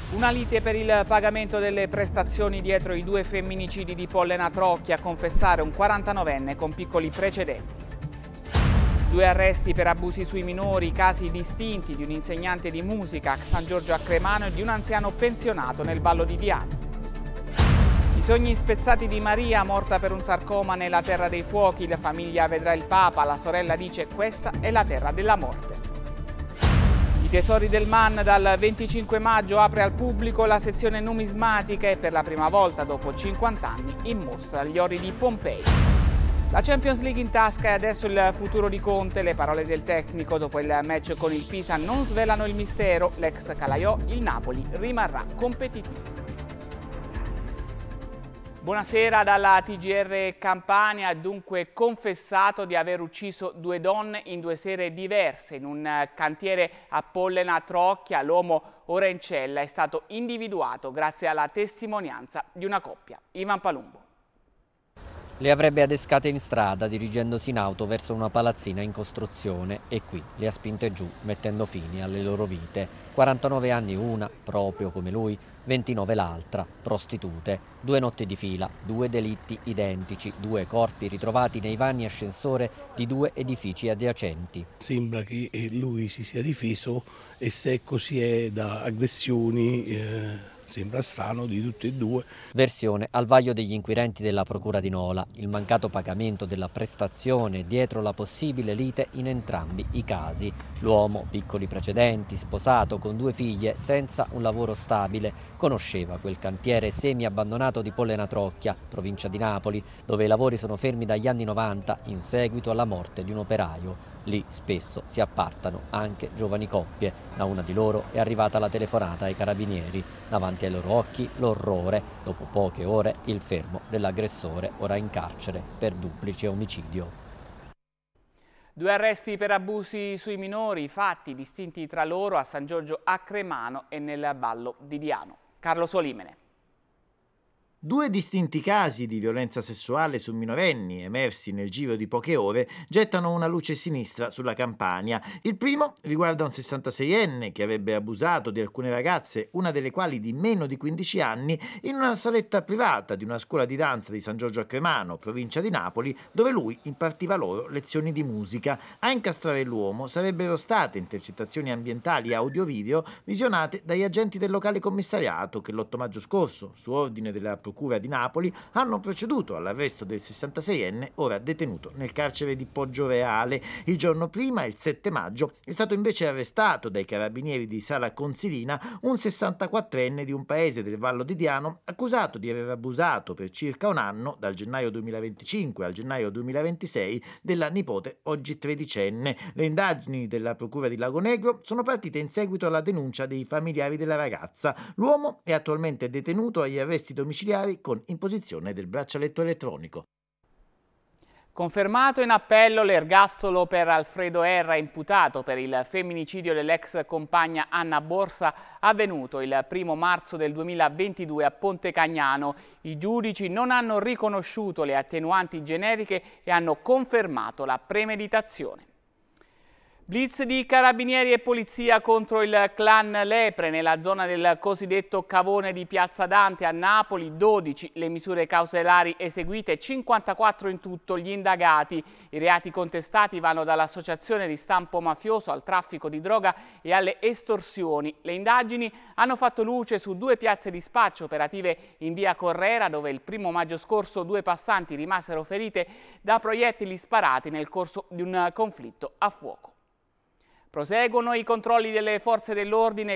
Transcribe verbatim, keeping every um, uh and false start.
Una lite per il pagamento delle prestazioni dietro i due femminicidi di Pollena Trocchia, a confessare un quarantanovenne con piccoli precedenti. Due arresti per abusi sui minori, casi distinti di un insegnante di musica a San Giorgio a Cremano e di un anziano pensionato nel Vallo di Diano. I sogni spezzati di Maria, morta per un sarcoma nella Terra dei Fuochi, la famiglia vedrà il Papa, la sorella dice questa è la terra della morte. I tesori del Man, dal venticinque maggio apre al pubblico la sezione numismatica e per la prima volta dopo cinquanta anni in mostra gli ori di Pompei. La Champions League in tasca e adesso il futuro di Conte, le parole del tecnico dopo il match con il Pisa non svelano il mistero, l'ex Calaiò, il Napoli rimarrà competitivo. Buonasera dalla T G R Campania. Ha dunque confessato di aver ucciso due donne in due sere diverse in un cantiere a Pollena Trocchia. L'uomo ora in cella è stato individuato grazie alla testimonianza di una coppia. Ivan Palumbo. Le avrebbe adescate in strada dirigendosi in auto verso una palazzina in costruzione e qui le ha spinte giù mettendo fine alle loro vite. quarantanove anni una, proprio come lui, ventinove l'altra, prostitute. Due notti di fila, due delitti identici, due corpi ritrovati nei vani ascensore di due edifici adiacenti. Sembra che lui si sia difeso e se così è da aggressioni eh... sembra strano di tutti e due. Versione al vaglio degli inquirenti della Procura di Nola, il mancato pagamento della prestazione dietro la possibile lite in entrambi i casi. L'uomo, piccoli precedenti, sposato con due figlie, senza un lavoro stabile, conosceva quel cantiere semi-abbandonato di Pollena Trocchia, provincia di Napoli, dove i lavori sono fermi dagli anni novanta in seguito alla morte di un operaio. Lì spesso si appartano anche giovani coppie. Da una di loro è arrivata la telefonata ai carabinieri. Davanti ai loro occhi l'orrore. Dopo poche ore il fermo dell'aggressore, ora in carcere per duplice omicidio. Due arresti per abusi sui minori, fatti distinti tra loro a San Giorgio a Cremano e nel Vallo di Diano. Carlo Solimene. Due distinti casi di violenza sessuale su minorenni emersi nel giro di poche ore gettano una luce sinistra sulla Campania. Il primo riguarda un sessantaseienne che avrebbe abusato di alcune ragazze, una delle quali di meno di quindici anni, in una saletta privata di una scuola di danza di San Giorgio a Cremano, provincia di Napoli, dove lui impartiva loro lezioni di musica. A incastrare l'uomo sarebbero state intercettazioni ambientali audio-video visionate dagli agenti del locale commissariato che l'otto maggio scorso, su ordine della Procura di Napoli, hanno proceduto all'arresto del sessantaseienne, ora detenuto nel carcere di Poggioreale. Il giorno prima, il sette maggio, è stato invece arrestato dai carabinieri di Sala Consilina un sessantaquattrenne di un paese del Vallo di Diano, accusato di aver abusato per circa un anno, dal gennaio duemilaventicinque al gennaio duemilaventisei, della nipote oggi tredicenne. Le indagini della Procura di Lagonegro sono partite in seguito alla denuncia dei familiari della ragazza. L'uomo è attualmente detenuto agli arresti domiciliari con imposizione del braccialetto elettronico. Confermato in appello l'ergastolo per Alfredo Erra, imputato per il femminicidio dell'ex compagna Anna Borsa, avvenuto il primo marzo del duemilaventidue a Ponte Cagnano. I giudici non hanno riconosciuto le attenuanti generiche e hanno confermato la premeditazione. Blitz di carabinieri e polizia contro il clan Lepre nella zona del cosiddetto Cavone di Piazza Dante a Napoli. dodici le misure cautelari eseguite, cinquantaquattro in tutto gli indagati. I reati contestati vanno dall'associazione di stampo mafioso al traffico di droga e alle estorsioni. Le indagini hanno fatto luce su due piazze di spaccio operative in via Correra, dove il primo maggio scorso due passanti rimasero ferite da proiettili sparati nel corso di un conflitto a fuoco. Proseguono i controlli delle forze dell'ordine